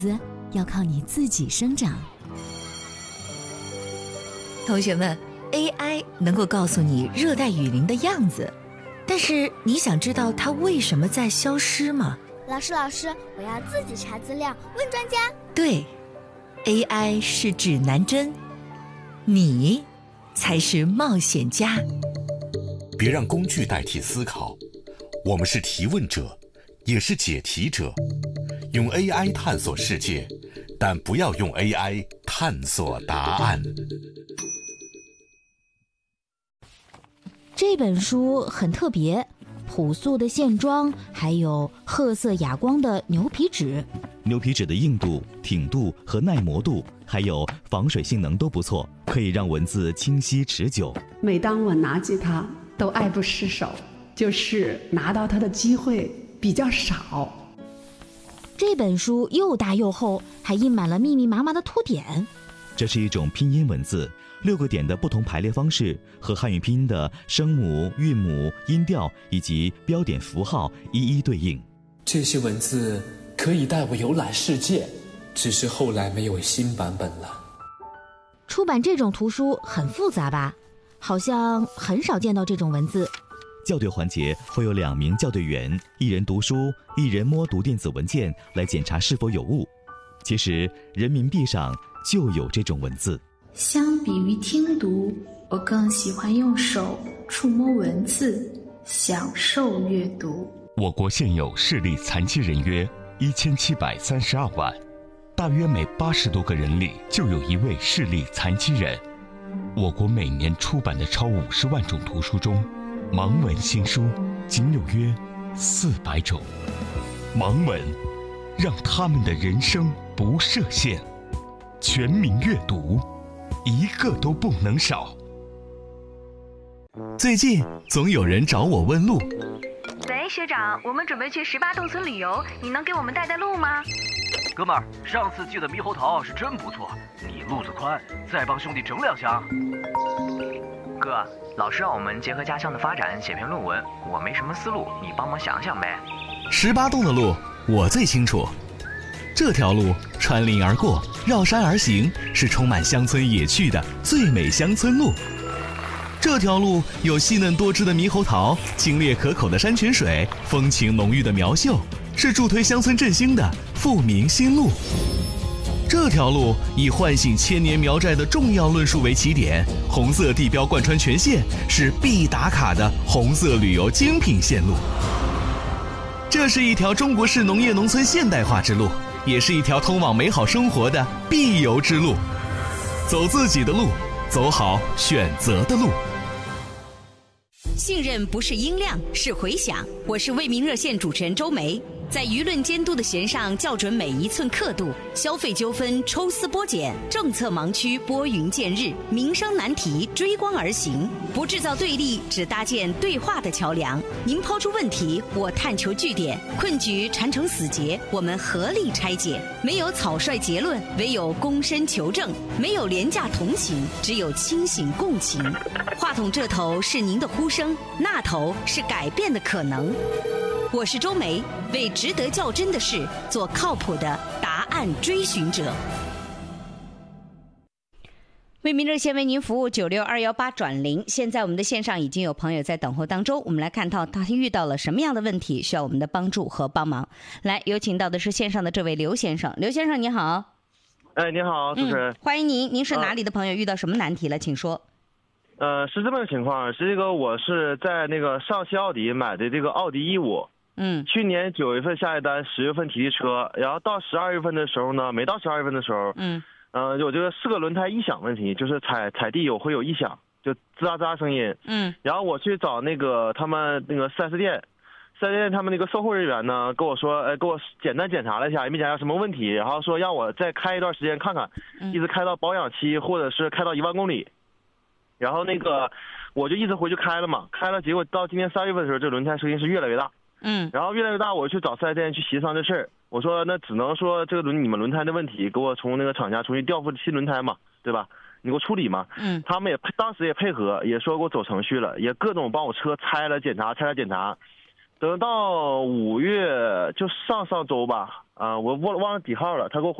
要靠你自己生长。 同学们 ，AI 能够告诉你热带雨林的样子，但是你想知道它为什么在消失吗？ 老师，我要自己查资料，问专家。 对 ，AI 是指南针，你才是冒险家。 别让工具代替思考，我们是提问者，也是解题者。用 AI 探索世界，但不要用 AI 探索答案。 这本书很特别，朴素的线装，还有褐色哑光的牛皮纸。 牛皮纸的硬度、挺度和耐磨度，还有防水性能都不错，可以让文字清晰持久。 每当我拿起它，都爱不释手，就是拿到它的机会比较少。 这本书又大又厚，还印满了密密麻麻的凸点。 这是一种拼音文字，6个点的不同排列方式和汉语拼音的声母、韵母、音调以及标点符号一一对应。 这些文字可以带我游览世界，只是后来没有新版本了。 出版这种图书很复杂吧？好像很少见到这种文字。 校对环节会有2名校对员，一人读书，一人摸读电子文件来检查是否有误。其实人民币上就有这种文字。 相比于听读，我更喜欢用手触摸文字，享受阅读。 我国现有视力残疾人约1732万，大约每80多个人里就有一位视力残疾人。我国每年出版的超50万种图书中，盲文新书仅有约400种。盲文让他们的人生不设限，全民阅读，一个都不能少。 最近总有人找我问路。 喂，学长，我们准备去18洞村旅游，你能给我们带路吗？ 哥们儿，上次寄的猕猴桃是真不错，你路子宽，再帮兄弟整2箱。 哥，老师让我们结合家乡的发展写篇论文，我没什么思路，你帮忙想想呗。 18洞的路我最清楚，这条路穿林而过，绕山而行，是充满乡村野趣的最美乡村路。这条路有细嫩多汁的猕猴桃，清冽可口的山泉水，风情浓郁的苗绣，是助推乡村振兴的富民新路。这条路以唤醒千年苗寨的重要论述为起点，红色地标贯穿全线，是必打卡的红色旅游精品线路。这是一条中国式农业农村现代化之路，也是一条通往美好生活的必游之路。走自己的路，走好选择的路。 信任不是音量，是回响。我是为民热线主持人周梅，在舆论监督的弦上校准每一寸刻度，消费纠纷抽丝剥茧，政策盲区拨云见日，民生难题追光而行，不制造对立，只搭建对话的桥梁。您抛出问题，我探求据点，困局缠成死结，我们合力拆解。没有草率结论，唯有躬身求证；没有廉价同情，只有清醒共情。话筒这头是您的呼声，那头是改变的可能。我是周梅，为值得较真的事做靠谱的答案追寻者。为民热线为您服务96218+0，现在我们的线上已经有朋友在等候当中，我们来看到他遇到了什么样的问题，需要我们的帮助和帮忙。来，有请到的是线上的这位刘先生。刘先生你好。 你好，主持人。 欢迎您，您是哪里的朋友？遇到什么难题了？请说。 是这么个情况，是这个我是在那个上汽奥迪买的这个奥迪E5。去年9月份下一单，10月份提的车，然后到12月份的时候呢，没到12月份的时候，有这个4个轮胎异响问题，就是踩地会有异响，就吱喳吱喳声音。然后我去找那个他们那个4S店他们那个售后人员呢，跟我说，给我简单检查了一下，也没检查什么问题，然后说让我再开一段时间看看，一直开到保养期，或者是开到1万公里。然后那个我就一直回去开了嘛，结果到今年3月份的时候，这轮胎声音是越来越大。然后越来越大，我去找4S店去协商这事儿。我说那只能说这个你们轮胎的问题，给我从那个厂家重新调付新轮胎嘛，对吧？你给我处理嘛。他们当时也配合，也说给我走程序了，也各种帮我车拆了检查。等到5月就上周吧， 我忘了底号了，他给我